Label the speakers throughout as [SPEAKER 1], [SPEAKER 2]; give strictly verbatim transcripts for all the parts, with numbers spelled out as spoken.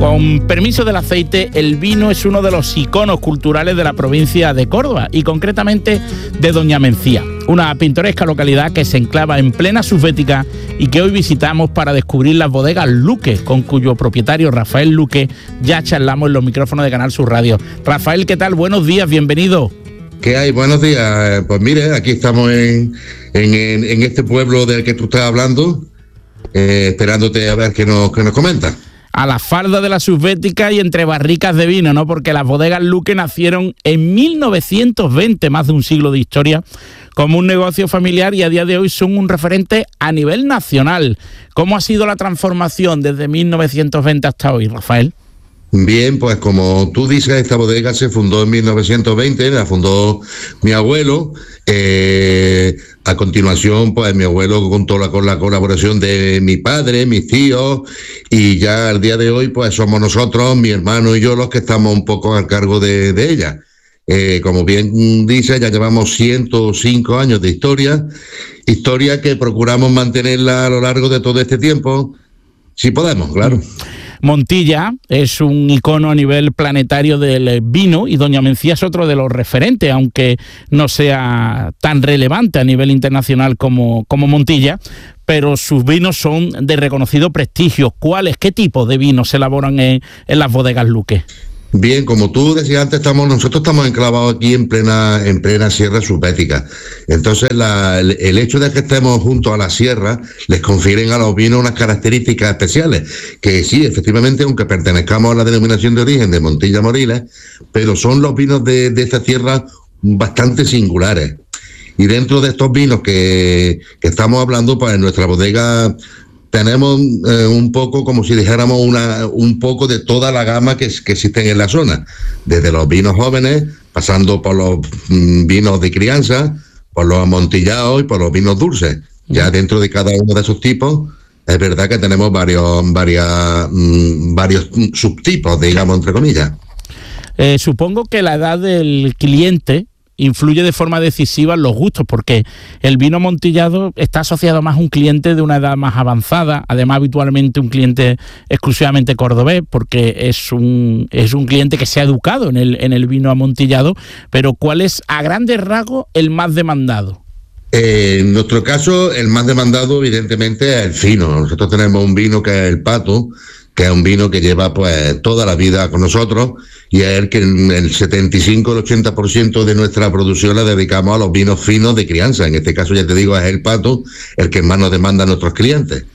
[SPEAKER 1] Con permiso del aceite, el vino es uno de los iconos culturales de la provincia de Córdoba y concretamente de Doña Mencía, una pintoresca localidad que se enclava en plena subbética y que hoy visitamos para descubrir las bodegas Luque, con cuyo propietario Rafael Luque ya charlamos en los micrófonos de Canal Sur Radio. Rafael, ¿qué tal? Buenos días, bienvenido.
[SPEAKER 2] ¿Qué hay? Buenos días. Pues mire, aquí estamos en, en, en este pueblo del que tú estás hablando, eh, esperándote a ver qué nos, qué nos comenta.
[SPEAKER 1] A la falda de la subbética y entre barricas de vino, ¿no? Porque las bodegas Luque nacieron en mil novecientos veinte, más de un siglo de historia, como un negocio familiar y a día de hoy son un referente a nivel nacional. ¿Cómo ha sido la transformación desde mil novecientos veinte hasta hoy, Rafael?
[SPEAKER 2] Bien, pues como tú dices, esta bodega se fundó en mil novecientos veinte, la fundó mi abuelo. Eh, a continuación, pues mi abuelo contó la, con la colaboración de mi padre, mis tíos, y ya al día de hoy, pues somos nosotros, mi hermano y yo, los que estamos un poco al cargo de, de ella. Eh, como bien dice, ya llevamos ciento cinco años de historia, historia que procuramos mantenerla a lo largo de todo este tiempo, si podemos, claro.
[SPEAKER 1] Montilla es un icono a nivel planetario del vino y Doña Mencía es otro de los referentes, aunque no sea tan relevante a nivel internacional como, como Montilla, pero sus vinos son de reconocido prestigio. ¿Cuáles, qué tipo de vinos se elaboran en, en las bodegas Luque?
[SPEAKER 2] Bien, como tú decías antes, estamos nosotros estamos enclavados aquí en plena en plena sierra subbética. Entonces, la, el, el hecho de que estemos junto a la sierra les confieren a los vinos unas características especiales, que sí, efectivamente, aunque pertenezcamos a la denominación de origen de Montilla Moriles, pero son los vinos de, de esta tierra bastante singulares. Y dentro de estos vinos que, que estamos hablando, pues en nuestra bodega tenemos eh, un poco, como si dijéramos, una, un poco de toda la gama que, que existen en la zona, desde los vinos jóvenes, pasando por los mm, vinos de crianza, por los amontillados y por los vinos dulces. Ya dentro de cada uno de esos tipos, es verdad que tenemos varios, varias, mm, varios subtipos, digamos, entre comillas.
[SPEAKER 1] Eh, supongo que la edad del cliente influye de forma decisiva en los gustos, porque el vino amontillado está asociado más a un cliente de una edad más avanzada, además habitualmente un cliente exclusivamente cordobés, porque es un es un cliente que se ha educado en el en el vino amontillado. Pero ¿cuál es a grandes rasgos el más demandado?
[SPEAKER 2] Eh, en nuestro caso, el más demandado evidentemente es el fino. Nosotros tenemos un vino que es el Pato, que es un vino que lleva pues toda la vida con nosotros, y es el que el setenta y cinco al ochenta por ciento de nuestra producción la dedicamos a los vinos finos de crianza. En este caso, ya te digo, es el Pato el que más nos demanda a nuestros clientes.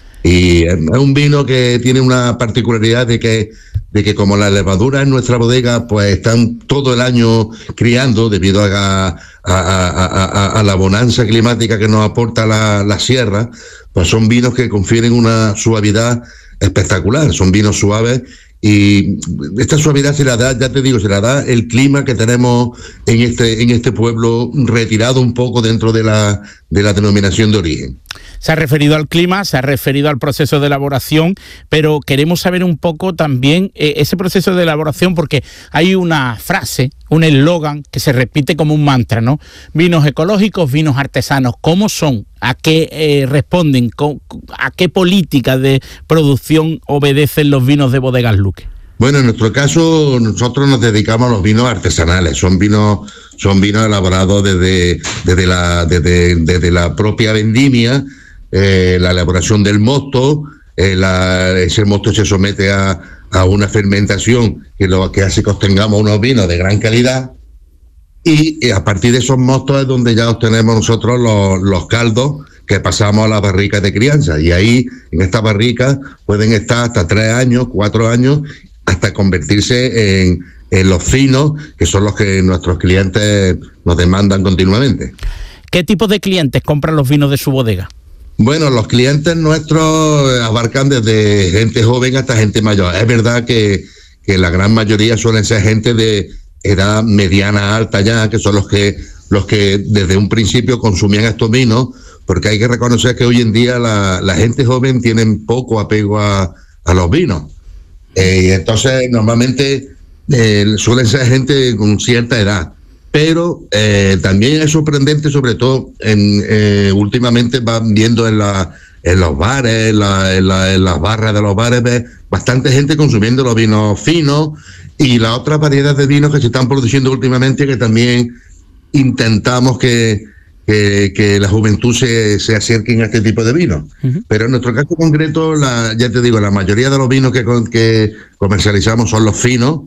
[SPEAKER 2] Y es un vino que tiene una particularidad de que, de que como las levaduras en nuestra bodega pues están todo el año criando debido a, a, a, a, a la bonanza climática que nos aporta la, la sierra, pues son vinos que confieren una suavidad espectacular. Son vinos suaves y esta suavidad se la da, ya te digo, se la da el clima que tenemos en este en este pueblo, retirado un poco dentro de la de la denominación de origen.
[SPEAKER 1] Se ha referido al clima, se ha referido al proceso de elaboración, pero queremos saber un poco también eh, ese proceso de elaboración, porque hay una frase, un eslogan que se repite como un mantra, ¿no? Vinos ecológicos, vinos artesanos. ¿Cómo son? ¿A qué eh, responden? ¿A qué política de producción obedecen los vinos de bodegas Luque?
[SPEAKER 2] Bueno, en nuestro caso, nosotros nos dedicamos a los vinos artesanales. Son vinos, son vinos elaborados desde, desde, la, desde, desde la propia vendimia, eh, la elaboración del mosto. Eh, la, ese mosto se somete a, a una fermentación que lo que hace que obtengamos unos vinos de gran calidad. Y, y a partir de esos mostos es donde ya obtenemos nosotros los, los caldos que pasamos a las barricas de crianza. Y ahí, en estas barricas, pueden estar hasta tres años, cuatro años, hasta convertirse en, en los finos, que son los que nuestros clientes nos demandan continuamente.
[SPEAKER 1] ¿Qué tipo de clientes compran los vinos de su bodega?
[SPEAKER 2] Bueno, los clientes nuestros abarcan desde gente joven hasta gente mayor. Es verdad que, que la gran mayoría suelen ser gente de edad mediana alta ya, que son los que los que desde un principio consumían estos vinos, porque hay que reconocer que hoy en día la, la gente joven tiene poco apego a, a los vinos. Eh, y entonces normalmente eh, suelen ser gente con cierta edad. Pero eh, también es sorprendente, sobre todo en, eh, últimamente van viendo en, la, en los bares, en, la, en, la, en las barras de los bares, ves bastante gente consumiendo los vinos finos y la otra variedad de vinos que se están produciendo últimamente, que también intentamos que, que, que la juventud se, se acerquen a este tipo de vinos. Uh-huh. Pero en nuestro caso concreto, la, ya te digo, la mayoría de los vinos que, que comercializamos son los finos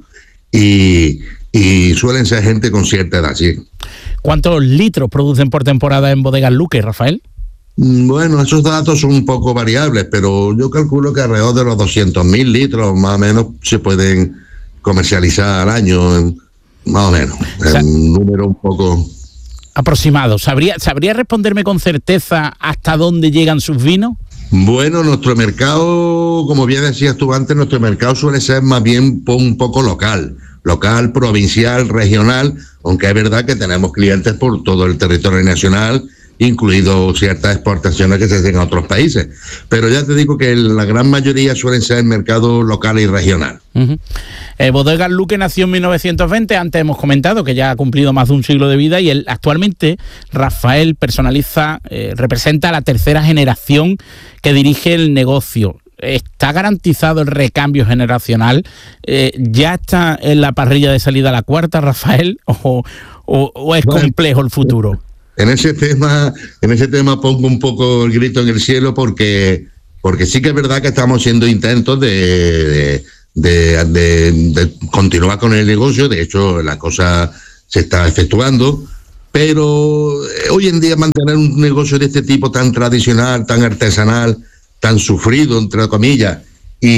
[SPEAKER 2] y, y suelen ser gente con cierta edad, sí.
[SPEAKER 1] ¿Cuántos litros producen por temporada en Bodegas Luque, Rafael?
[SPEAKER 2] Bueno, esos datos son un poco variables, pero yo calculo que alrededor de los doscientos mil litros más o menos se pueden comercializar al año, más o menos, o sea, un número un poco
[SPEAKER 1] aproximado. ¿Sabría, ¿Sabría responderme con certeza hasta dónde llegan sus vinos?
[SPEAKER 2] Bueno, nuestro mercado, como bien decías tú antes, nuestro mercado suele ser más bien un poco local, local, provincial, regional, aunque es verdad que tenemos clientes por todo el territorio nacional, incluido ciertas exportaciones que se hacen a otros países. Pero ya te digo que la gran mayoría suelen ser mercado local y regional.
[SPEAKER 1] Uh-huh. Eh, Bodegas Luque nació en mil novecientos veinte, antes hemos comentado que ya ha cumplido más de un siglo de vida y él actualmente, Rafael, personaliza, eh, representa a la tercera generación que dirige el negocio. ¿Está garantizado el recambio generacional? Eh, ¿Ya está en la parrilla de salida la cuarta, Rafael? ¿O, o, o es bueno, complejo el futuro?
[SPEAKER 2] En ese tema, en ese tema pongo un poco el grito en el cielo porque, porque sí que es verdad que estamos haciendo intentos de, de, de, de, de continuar con el negocio. De hecho, la cosa se está efectuando, pero hoy en día mantener un negocio de este tipo tan tradicional, tan artesanal, tan sufrido, entre comillas, y,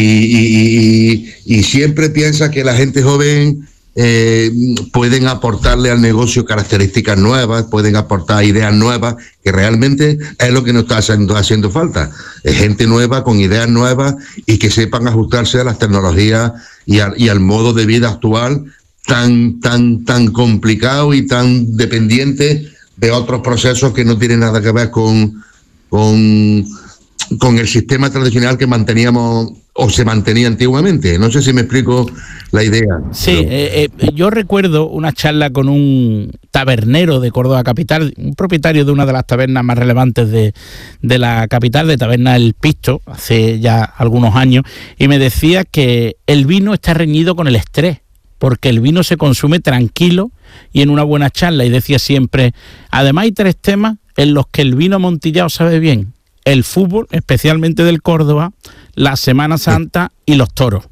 [SPEAKER 2] y, y, y siempre piensa que la gente joven Eh, pueden aportarle al negocio características nuevas, pueden aportar ideas nuevas, que realmente es lo que nos está haciendo, haciendo falta. Es gente nueva, con ideas nuevas y que sepan ajustarse a las tecnologías y, a, y al modo de vida actual tan, tan, tan complicado y tan dependiente de otros procesos que no tienen nada que ver con, con, con el sistema tradicional que manteníamos o se mantenía antiguamente. No sé si me explico la idea.
[SPEAKER 1] Sí, pero... eh, eh, yo recuerdo una charla con un tabernero de Córdoba capital, un propietario de una de las tabernas más relevantes de, de la capital, de Taberna El Pisto, hace ya algunos años, y me decía que el vino está reñido con el estrés, porque el vino se consume tranquilo y en una buena charla, y decía siempre, además hay tres temas en los que el vino amontillado sabe bien: el fútbol, especialmente del Córdoba, la Semana Santa y los toros.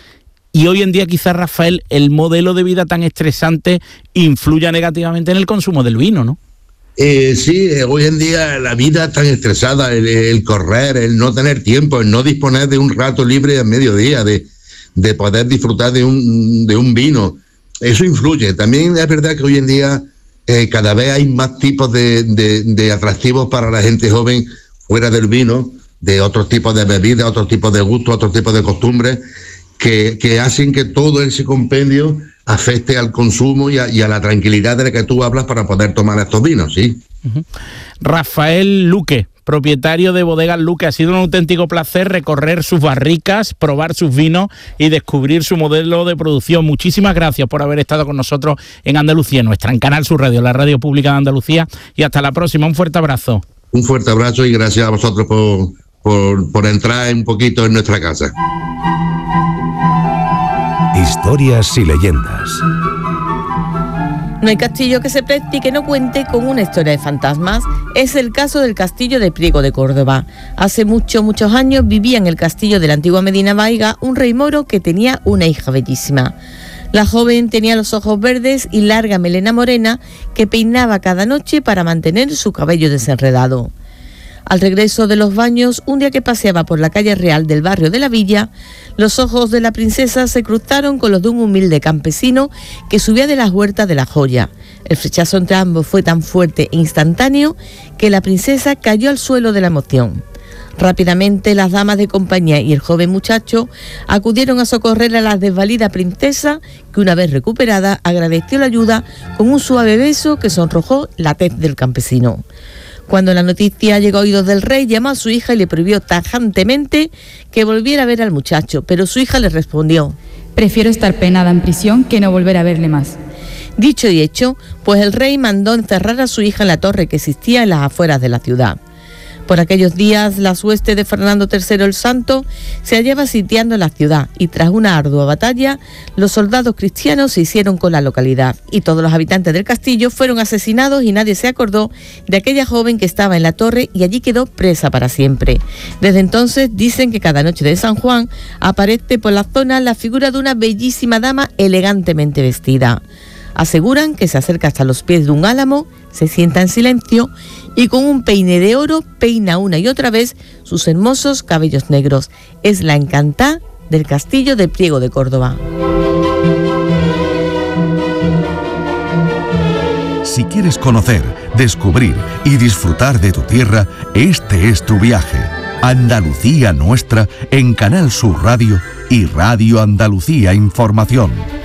[SPEAKER 1] Y hoy en día quizás, Rafael, el modelo de vida tan estresante influya negativamente en el consumo del vino, ¿no?
[SPEAKER 2] Eh, sí, hoy en día la vida tan estresada, el, el correr, el no tener tiempo, el no disponer de un rato libre al mediodía, de, de poder disfrutar de un, de un vino, eso influye. También es verdad que hoy en día eh, cada vez hay más tipos de, de, de atractivos para la gente joven fuera del vino, de otros tipos de bebidas, otros tipos de gustos, otros tipos de costumbres, que, que hacen que todo ese compendio afecte al consumo y a, y a la tranquilidad de la que tú hablas para poder tomar estos vinos, ¿sí?
[SPEAKER 1] Uh-huh. Rafael Luque, propietario de Bodegas Luque, ha sido un auténtico placer recorrer sus barricas, probar sus vinos y descubrir su modelo de producción. Muchísimas gracias por haber estado con nosotros en Andalucía, nuestra en Canal Sur Radio, la radio pública de Andalucía, y hasta la próxima. Un fuerte abrazo.
[SPEAKER 2] Un fuerte abrazo y gracias a vosotros por, por, por entrar un poquito en nuestra casa.
[SPEAKER 3] Historias y leyendas.
[SPEAKER 4] No hay castillo que se preste y que no cuente con una historia de fantasmas. Es el caso del castillo de Priego de Córdoba. Hace muchos, muchos años vivía en el castillo de la antigua Medina Vaiga un rey moro que tenía una hija bellísima. La joven tenía los ojos verdes y larga melena morena que peinaba cada noche para mantener su cabello desenredado. Al regreso de los baños, un día que paseaba por la calle real del barrio de la Villa, los ojos de la princesa se cruzaron con los de un humilde campesino que subía de las huertas de La Joya. El flechazo entre ambos fue tan fuerte e instantáneo que la princesa cayó al suelo de la emoción. Rápidamente las damas de compañía y el joven muchacho acudieron a socorrer a la desvalida princesa, que una vez recuperada agradeció la ayuda con un suave beso que sonrojó la tez del campesino. Cuando la noticia llegó a oídos del rey, llamó a su hija y le prohibió tajantemente que volviera a ver al muchacho, pero su hija le respondió:
[SPEAKER 5] prefiero estar penada en prisión que no volver a verle más.
[SPEAKER 4] Dicho y hecho, pues el rey mandó encerrar a su hija en la torre que existía en las afueras de la ciudad. Por aquellos días, la hueste de Fernando tercero el Santo se hallaba sitiando la ciudad y tras una ardua batalla, los soldados cristianos se hicieron con la localidad y todos los habitantes del castillo fueron asesinados y nadie se acordó de aquella joven que estaba en la torre y allí quedó presa para siempre. Desde entonces dicen que cada noche de San Juan aparece por la zona la figura de una bellísima dama elegantemente vestida. Aseguran que se acerca hasta los pies de un álamo, se sienta en silencio y con un peine de oro peina una y otra vez sus hermosos cabellos negros. Es la encantá del castillo de Priego de Córdoba.
[SPEAKER 3] Si quieres conocer, descubrir y disfrutar de tu tierra, este es tu viaje. Andalucía Nuestra en Canal Sur Radio y Radio Andalucía Información.